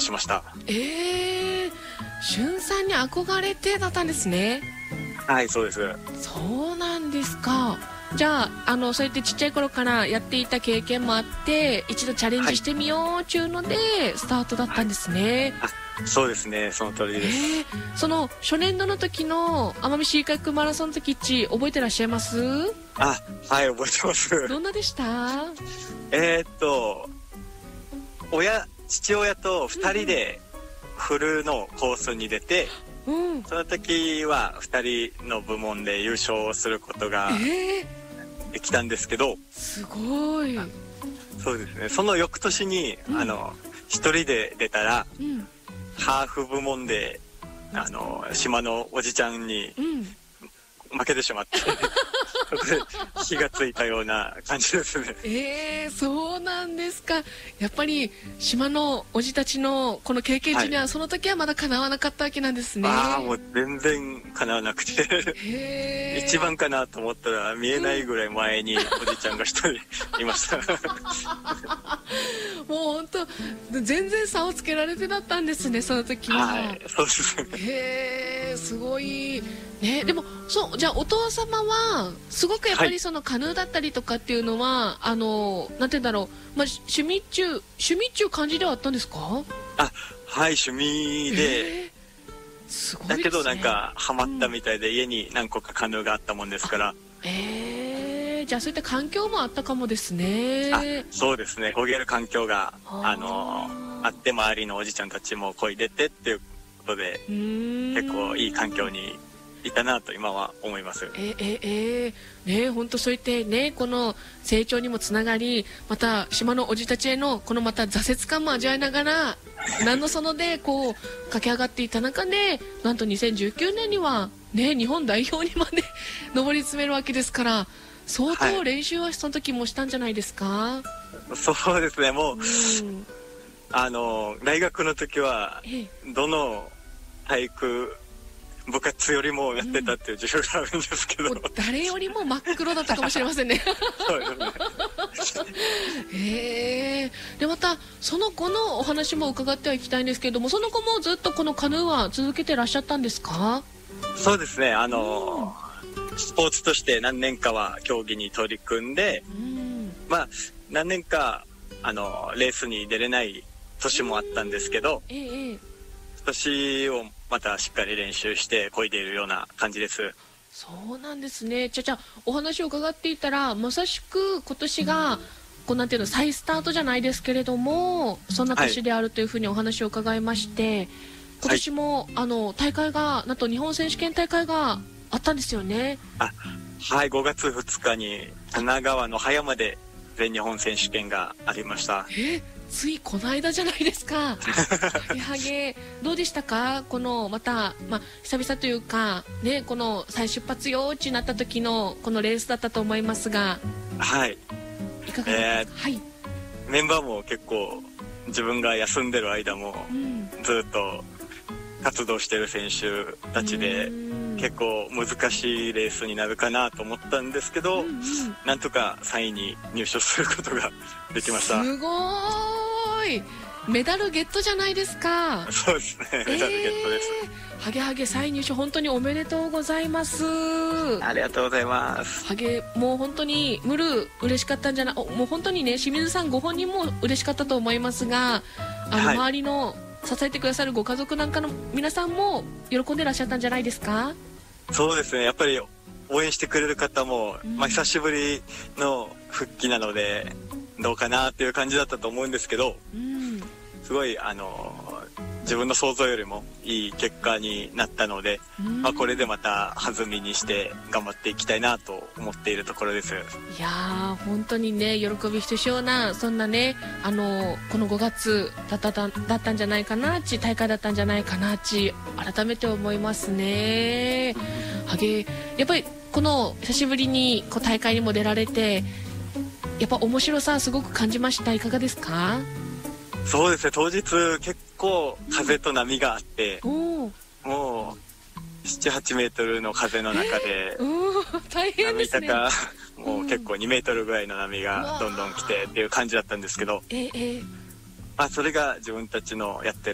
しました。 しゅんさんに憧れてだったんですね。 はい、そうです。 そうなんですか。じゃあ、そうやってちっちゃい頃からやっていた経験もあって一度チャレンジしてみようっていうのでスタートだったんですね。 そうですね、その通りです。 その初年度の時の奄美シーカヤックマラソンの時覚えてらっしゃいます？ はい、覚えてます。 どんなでした？ 父親と2人でフルのコースに出て、その時は2人の部門で優勝することができたんですけど、 すごい。 そうですね、その翌年に、1人で出たら、ハーフ部門で島のおじちゃんに負けてしまって火がついたような感じですね。 そうなんですか。やっぱり島のおじたちのこの経験値には、その時はまだかなわなかったわけなんですね。 もう全然かなわなくて一番かなと思ったら見えないぐらい前におじちゃんが一人いましたもう本当全然差をつけられてだったんですね、その時は。 はい、そうですね。 すごいね。でもじゃあお父様はすごくやっぱりそのカヌーだったりとかっていうのは、なんて言うんだろう、趣味っちゅう感じではあったんですか？ はい、趣味で、 すごいですね。 だけどなんかハマったみたいで、家に何個かカヌーがあったもんですから。 じゃあそういった環境もあったかもですね。 そうですね、漕げる環境があって、周りのおじちゃんたちも漕いでてっていうことで、結構いい環境にいたなと今は思います。 本当そういってね、この成長にもつながり、また島のおじたちへのこのまた挫折感も味わいながら何のそのでこう駆け上がっていた中で、なんと2019年にはね、日本代表にまで上り詰めるわけですから、相当練習はその時もしたんじゃないですか？ そうですね、もう、大学の時はどの体育部活よりもやってたっていう自負があるんですけど、 誰よりも真っ黒だったかもしれませんねそうですね。でまたその後のお話も伺ってはいきたいんですけれども、その後もずっとこのカヌーは続けてらっしゃったんですか？ そうですね、スポーツとして何年かは競技に取り組んで、何年かレースに出れない年もあったんですけど、今年をまたしっかり練習して漕いでいるような感じです。 そうなんですね。じゃあお話を伺っていたら、まさしく今年がこうなんていうの、再スタートじゃないですけれども、そんな年であるというふうにお話を伺いまして、今年も、大会がなんと日本選手権大会があったんですよね。 はい、5月2日に神奈川の葉山で全日本選手権がありました。 ついこの間じゃないですかどうでしたか？このまた、久々というかね、この再出発よーちになった時のこのレースだったと思いますが、いかがですか？ メンバーも結構自分が休んでる間もずっと活動してる選手たちで、結構難しいレースになるかなと思ったんですけど、なんとか3位に入賞することができました。 すごーい、メダルゲットじゃないですか。 そうですね、メダルゲットです。 ハゲハゲ3位入賞、本当におめでとうございます。 ありがとうございます。 ハゲもう本当に嬉しかったんじゃない、もう本当にね、清水さんご本人も嬉しかったと思いますが、周りの支えてくださるご家族なんかの皆さんも喜んでらっしゃったんじゃないですか？ そうですね、やっぱり応援してくれる方も、久しぶりの復帰なのでどうかなっていう感じだったと思うんですけど、すごい自分の想像よりもいい結果になったので、これでまた弾みにして頑張っていきたいなと思っているところです。 いやー、本当にね、喜びひとしおな、そんなね、この5月だったんじゃないかな大会だったんじゃないかな改めて思いますね。やっぱりこの久しぶりに大会にも出られて、やっぱ面白さすごく感じました。いかがですか？ そうですね、当日結構風と波があって、もう7、8メートルの風の中で、 大変ですね。 もう結構2メートルぐらいの波がどんどん来てっていう感じだったんですけど、それが自分たちのやって